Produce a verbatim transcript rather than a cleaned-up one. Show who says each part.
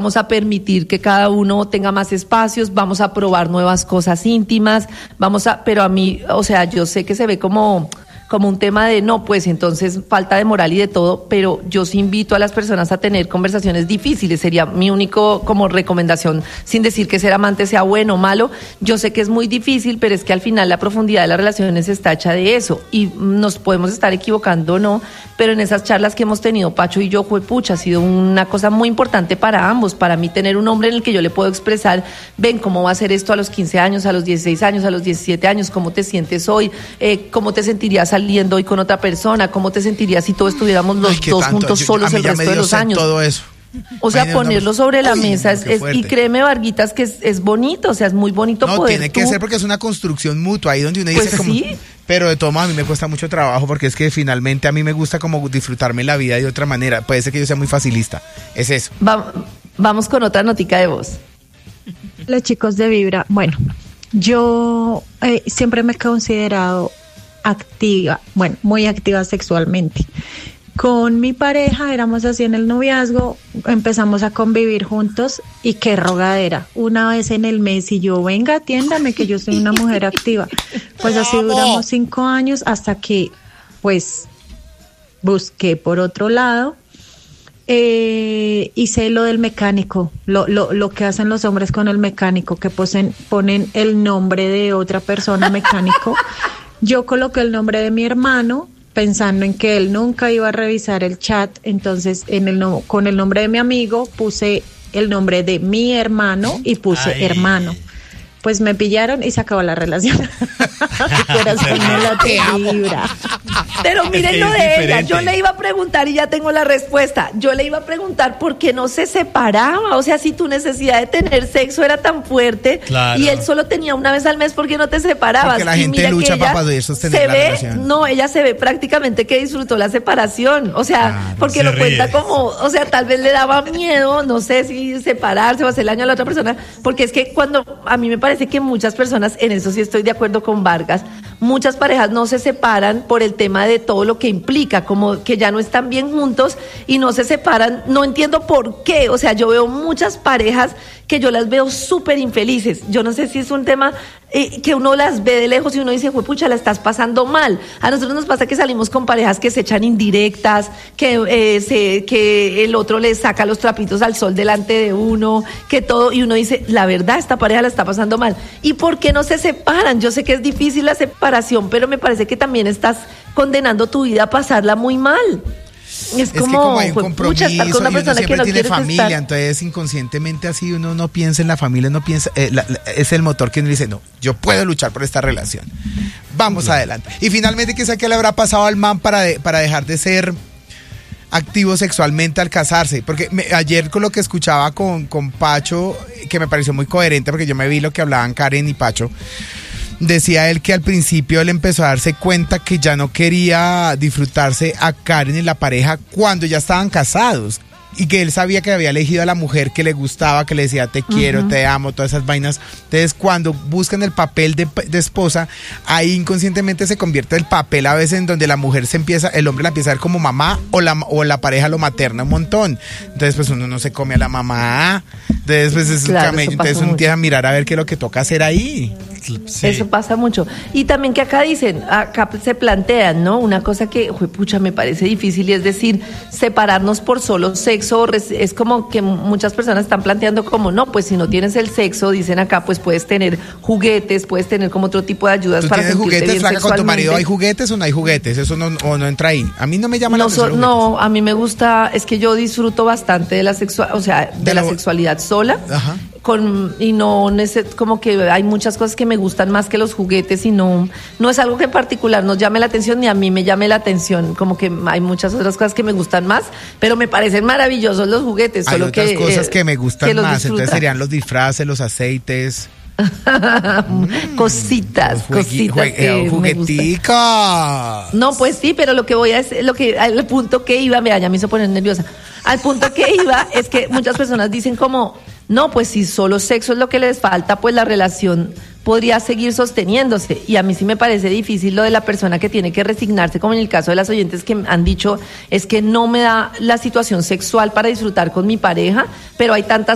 Speaker 1: vamos a permitir que cada uno tenga más espacios, vamos a probar nuevas cosas íntimas, vamos a, pero a mí, o sea, yo sé que se ve como... como un tema de no, pues entonces falta de moral y de todo, pero yo sí invito a las personas a tener conversaciones difíciles, sería mi único como recomendación, sin decir que ser amante sea bueno o malo. Yo sé que es muy difícil, pero es que al final la profundidad de las relaciones está hecha de eso, y nos podemos estar equivocando o no, pero en esas charlas que hemos tenido Pacho y yo, juepucha, ha sido una cosa muy importante para ambos, para mí tener un hombre en el que yo le puedo expresar, ven, cómo va a ser esto a los quince años, a los dieciséis años, a los diecisiete años, cómo te sientes hoy, eh, cómo te sentirías al saliendo hoy con otra persona, ¿cómo te sentirías si todos estuviéramos los
Speaker 2: Ay,
Speaker 1: dos
Speaker 2: tanto.
Speaker 1: juntos
Speaker 2: yo,
Speaker 1: solos
Speaker 2: yo,
Speaker 1: el resto de los años?
Speaker 2: Todo eso.
Speaker 1: O sea, ponerlo sobre la
Speaker 2: Uy,
Speaker 1: mesa es, es, y créeme, Varguitas, que es, es bonito, o sea, es muy bonito
Speaker 2: no,
Speaker 1: poder.
Speaker 2: No, tiene
Speaker 1: tú...
Speaker 2: que ser porque es una construcción mutua, ahí donde uno
Speaker 1: pues
Speaker 2: dice como...
Speaker 1: Sí.
Speaker 2: Pero de todo modo a mí me cuesta mucho trabajo porque es que finalmente a mí me gusta como disfrutarme la vida de otra manera. Puede ser que yo sea muy facilista, es eso.
Speaker 1: Va, vamos con otra notica de voz.
Speaker 3: Los chicos de Vibra, bueno, yo eh, siempre me he considerado activa, bueno, muy activa sexualmente. Con mi pareja éramos así en el noviazgo, empezamos a convivir juntos y qué rogadera, una vez en el mes y yo, venga, atiéndame que yo soy una mujer activa. Pues así duramos cinco años hasta que pues busqué por otro lado, eh, hice lo del mecánico, lo, lo, lo que hacen los hombres con el mecánico, que posen, ponen el nombre de otra persona mecánico. Yo coloqué el nombre de mi hermano, pensando en que él nunca iba a revisar el chat, entonces en el no, con el nombre de mi amigo puse el nombre de mi hermano y puse Ay. hermano. Pues me pillaron y se acabó la relación. Mi corazón no la te vibra.
Speaker 1: Pero miren lo de ella, yo le iba a preguntar y ya tengo la respuesta. Yo le iba a preguntar por qué no se separaba. O sea, si tu necesidad de tener sexo era tan fuerte, claro, y él solo tenía una vez al mes, ¿por qué no te separabas?
Speaker 2: Porque la
Speaker 1: y
Speaker 2: gente lucha para poder sostener
Speaker 1: se
Speaker 2: la
Speaker 1: ve,
Speaker 2: relación.
Speaker 1: No, ella se ve prácticamente que disfrutó la separación. O sea, claro, porque lo ríe. Cuenta como, o sea, tal vez le daba miedo, no sé si separarse o hacer daño a la otra persona, porque es que cuando a mí me parece Parece que muchas personas, en eso sí estoy de acuerdo con Vargas, muchas parejas no se separan por el tema de todo lo que implica, como que ya no están bien juntos y no se separan, no entiendo por qué, o sea, yo veo muchas parejas que yo las veo súper infelices, yo no sé si es un tema eh, que uno las ve de lejos y uno dice, pucha, la estás pasando mal. A nosotros nos pasa que salimos con parejas que se echan indirectas, que, eh, se, que el otro le saca los trapitos al sol delante de uno, que todo, y uno dice, la verdad, esta pareja la está pasando mal. ¿Y por qué no se separan? Yo sé que es difícil la separación, pero me parece que también estás condenando tu vida a pasarla muy mal. Es,
Speaker 2: es
Speaker 1: como,
Speaker 2: que como hay un
Speaker 1: pues,
Speaker 2: compromiso
Speaker 1: pucha, estar con una
Speaker 2: y uno
Speaker 1: persona
Speaker 2: siempre
Speaker 1: que no
Speaker 2: tiene familia,
Speaker 1: estar.
Speaker 2: Entonces inconscientemente así uno no piensa en la familia, no piensa, eh, la, la, es el motor que uno dice, no, yo puedo luchar por esta relación. Vamos sí. adelante. Y finalmente, ¿qué, qué le habrá pasado al man para, de, para dejar de ser activo sexualmente al casarse? Porque me, ayer con lo que escuchaba con, con Pacho, que me pareció muy coherente, porque yo me vi lo que hablaban Karen y Pacho, decía él que al principio él empezó a darse cuenta que ya no quería disfrutarse a Karen y la pareja cuando ya estaban casados, y que él sabía que había elegido a la mujer que le gustaba, que le decía te quiero, uh-huh. te amo, todas esas vainas. Entonces cuando buscan el papel de, de esposa, ahí inconscientemente se convierte el papel a veces en donde la mujer se empieza, el hombre la empieza a ver como mamá, o la, o la pareja lo materna un montón. Entonces pues uno no se come a la mamá, entonces pues es claro, un camello, entonces uno empieza a mirar a ver qué es lo que toca hacer ahí.
Speaker 1: Sí. Eso pasa mucho. Y también que acá dicen, acá se plantean, ¿no? Una cosa que, pucha, me parece difícil, y es decir, separarnos por solo sexo. Es como que muchas personas están planteando como, no, pues si no tienes el sexo, dicen acá, pues puedes tener juguetes, puedes tener como otro tipo de ayudas para sentirte
Speaker 2: juguetes,
Speaker 1: bien
Speaker 2: Flaca,
Speaker 1: sexualmente.
Speaker 2: ¿Con tu marido hay juguetes o no hay juguetes? Eso no, o no entra ahí. A mí no me llama
Speaker 1: no,
Speaker 2: la atención.
Speaker 1: So, no, a mí me gusta, es que yo disfruto bastante de la sexual, o sea, de, de la lo... sexualidad sola. Ajá. Con, y no como que hay muchas cosas que me gustan más que los juguetes, y no, no es algo que en particular nos llame la atención ni a mí me llame la atención, como que hay muchas otras cosas que me gustan más, pero me parecen maravillosos los juguetes.
Speaker 2: Hay
Speaker 1: solo
Speaker 2: otras
Speaker 1: que,
Speaker 2: cosas
Speaker 1: eh,
Speaker 2: que me gustan
Speaker 1: que
Speaker 2: más, entonces serían los disfraces, los aceites.
Speaker 1: cositas,
Speaker 2: juegui,
Speaker 1: cositas
Speaker 2: juegui,
Speaker 1: que
Speaker 2: jugueticas.
Speaker 1: No, pues sí, pero lo que voy a es lo que al punto que iba, mira, ya me hizo poner nerviosa. Al punto que iba es que muchas personas dicen como, no, pues si solo sexo es lo que les falta, pues la relación podría seguir sosteniéndose. Y a mí sí me parece difícil lo de la persona que tiene que resignarse, como en el caso de las oyentes que han dicho, es que no me da la situación sexual para disfrutar con mi pareja, pero hay tantas